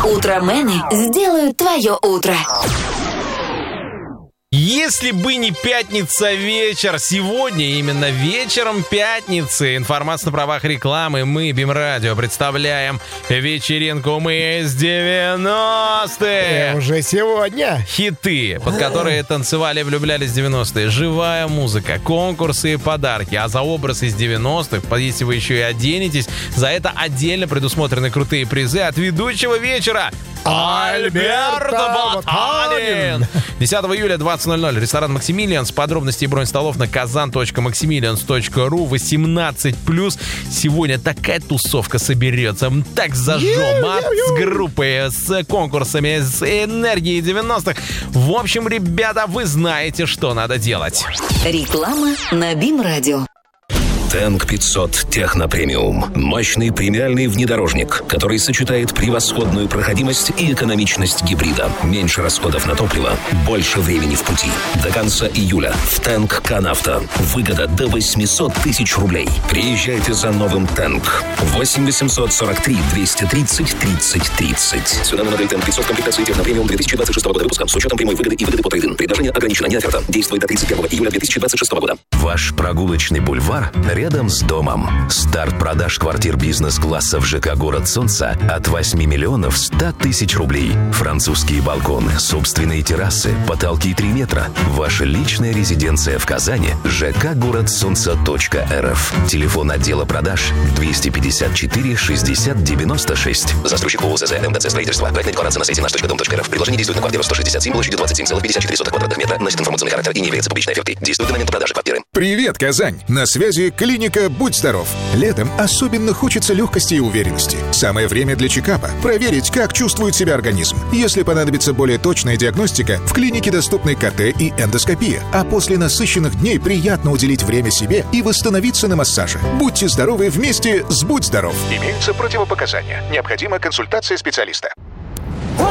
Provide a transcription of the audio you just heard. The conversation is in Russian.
Утромены сделают твое утро. Если бы не пятница вечер, сегодня именно вечером пятницы, информация на правах рекламы, мы, БИМ-радио, представляем вечеринку «Мы из 90-х». Уже сегодня. Хиты, под которые танцевали и влюблялись в 90-е. Живая музыка, конкурсы и подарки. А за образ из 90-х, если вы еще и оденетесь, за это отдельно предусмотрены крутые призы от ведущего вечера Альберто Ботанин. 10 июля 20:00. Ресторан «Максимилианс». Подробности и бронь столов на kazan.maximilians.ru. 18+. Сегодня такая тусовка соберется. Так зажжем. С группой, с конкурсами, с энергией 90-х. В общем, ребята, вы знаете, что надо делать. Реклама на БИМ-радио. Тэнк 500 Техно Премиум. Мощный премиальный внедорожник, который сочетает превосходную проходимость и экономичность гибрида. Меньше расходов на топливо, больше времени в пути. До конца июля в Тэнк Канавто. Выгода до 800 тысяч рублей. Приезжайте за новым Тэнк. 8 843 230 30 30. Сюда на модель Тэнк 500 комплектации Техно Премиум 2026 года выпуска с учетом прямой выгоды и выгоды по трейд-ин. Предложение ограничено, не оферта. Действует до 31 июля 2026 года. Ваш прогулочный бульвар рядом с домом. Старт продаж квартир бизнес-класса в ЖК «Город Солнца» от 8 миллионов 100 тысяч рублей. Французские балконы, собственные террасы, потолки 3 метра. Ваша личная резиденция в Казани. ЖК «Город Солнца.РФ». Телефон отдела продаж 254 60 96. Застройщик ООО ЗЗ МТЦ строительства. Проектная декларация на сайте наш.дом.рф. Предложение действует на квартиру 167 площадью 27,54 квадратных метра. Носит информационный характер и не является публичной офертой. Действует до момента продажи квартиры. Привет, Казань! На связи клиника «Будь здоров». Летом особенно хочется легкости и уверенности. Самое время для чекапа. Проверить, как чувствует себя организм. Если понадобится более точная диагностика, в клинике доступны КТ и эндоскопия. А после насыщенных дней приятно уделить время себе и восстановиться на массаже. Будьте здоровы вместе с «Будь здоров». Имеются противопоказания. Необходима консультация специалиста.